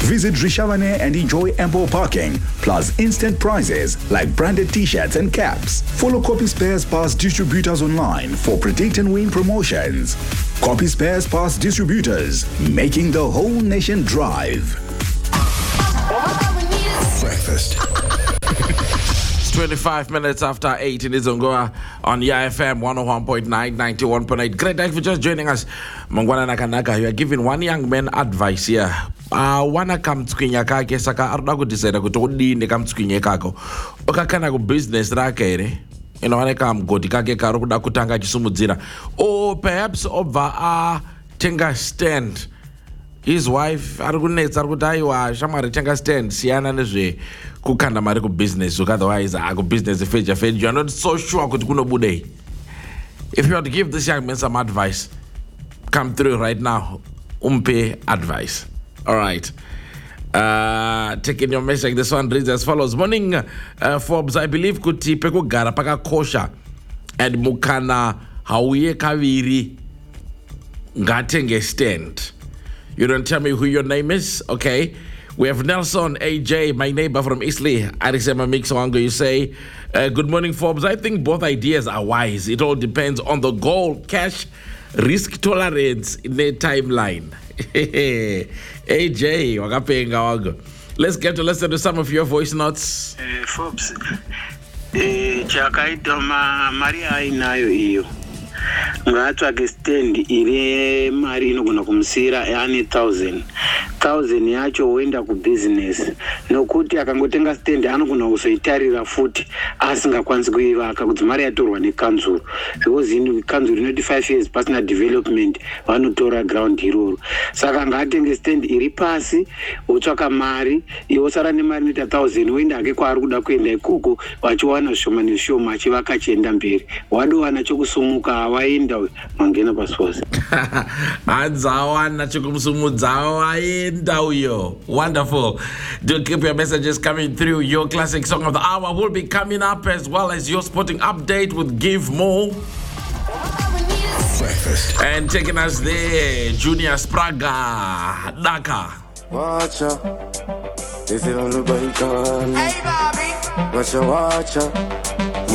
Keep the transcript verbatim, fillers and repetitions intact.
Visit Rishavane and enjoy ample parking, plus instant prizes like branded t-shirts and caps. Follow Copy Spares Past distributors online for Predict and Win promotions. Copy Spares Past distributors, making the whole nation drive. Breakfast. twenty-five minutes after eight, it is on Goa on Y F M one oh one point nine, ninety-one point eight. Great, thank you for just joining us. Mangwana Nakanaka, you are giving one young man advice here. Uh, wana kam tsukinya kake saka aruda ku decide kuti udinde kam tsukinya kako. Okakana ku business rakere. Inowane kam goti kake karu kuda kutanga chisumudzira. Or perhaps obva a tenga stand. His wife arikunetsa ari kuti aiwa shamwari tenga stand siyana nezve kukanda mari ku business, otherwise aku business feja feja. You are not so sure kuti kunobudei. If you want to give this young man some advice, come through right now. Umpe advice. All right. Uh, taking your message. This one reads as follows. Morning, uh, Forbes. I believe kuti peko gara paka kosha and mukana hauye kaviri ngatenge stand. You don't tell me who your name is, okay? We have Nelson A J, my neighbor from Eastleigh. Arisema Mixwango, you say, uh, good morning, Forbes. I think both ideas are wise. It all depends on the goal, cash, risk tolerance in the timeline. A J, wakapenga wago. Let's get to listen to some of your voice notes. Uh, Forbes, chakaita ma Maria inayo iyo. Ngatsvake stand ire mari inogona kumusira yani thousand thousand yacho uenda ku business nokuti akangotenga stand anogona kuzoitarira futi asingakwanisi kuivaka kuti mari yatorwa nekanzuru, because in kanzuru inoti five years personal development vanotora ground iroro. Saka ngaatenge stand iri pasi, utsvaka mari iwo sara nemari inoita thousand uenda hake kwaari kuda kuenda ikoko vachiwana zvishoma nezvishoma achivaka achienda mberi. Wadowana chokusumuka waenda mangena pasipose. Adzawana chokumsumudza waenda uyo. Wonderful. Do keep your messages coming through. Your classic song of the hour will be coming up, as well as your sporting update with Give More. Breakfast. And taking us there, Junior Spraga, Daka. Watch out. If you wanna break on. Hey, Bobby. Watch out, watch out.